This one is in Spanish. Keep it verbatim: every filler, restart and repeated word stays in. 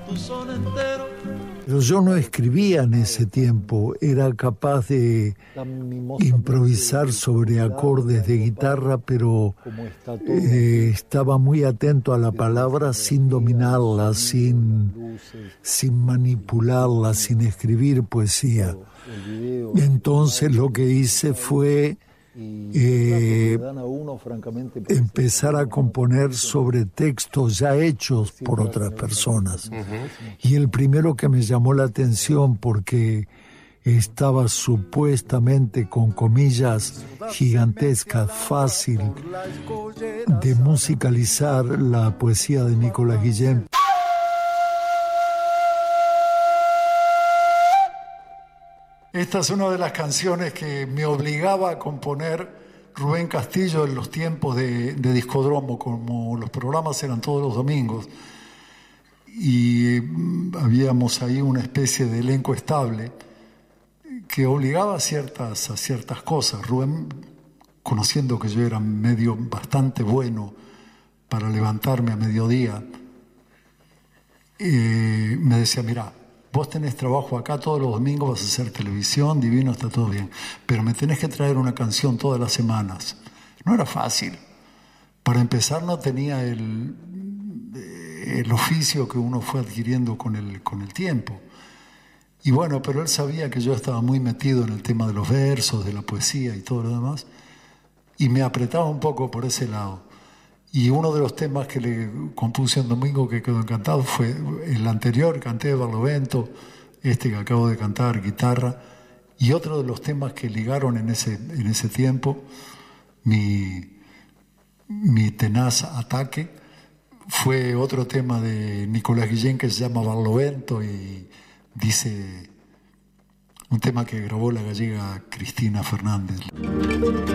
Pero yo no escribía en ese tiempo, era capaz de improvisar sobre acordes de guitarra, pero eh, estaba muy atento a la palabra sin dominarla, sin, sin manipularla, sin escribir poesía. Entonces lo que hice fue eh, empezar a componer sobre textos ya hechos por otras personas. Y el primero que me llamó la atención porque estaba supuestamente, con comillas gigantescas, fácil de musicalizar, la poesía de Nicolás Guillén. Esta es una de las canciones que me obligaba a componer Rubén Castillo en los tiempos de, de Discodromo, como los programas eran todos los domingos y habíamos ahí una especie de elenco estable que obligaba a ciertas, a ciertas cosas. Rubén, conociendo que yo era medio bastante bueno para levantarme a mediodía, eh, me decía, mirá, vos tenés trabajo acá todos los domingos, vas a hacer televisión, divino, está todo bien, pero me tenés que traer una canción todas las semanas. No era fácil. Para empezar, no tenía el, el oficio que uno fue adquiriendo con el, con el tiempo. Y bueno, pero él sabía que yo estaba muy metido en el tema de los versos, de la poesía y todo lo demás, y me apretaba un poco por ese lado. Y uno de los temas que le compuse un domingo que quedó encantado fue el anterior, canté de Barlovento, este que acabo de cantar, guitarra, y otro de los temas que ligaron en ese, en ese tiempo mi, mi tenaz ataque fue otro tema de Nicolás Guillén que se llama Barlovento y dice un tema que grabó la gallega Cristina Fernández.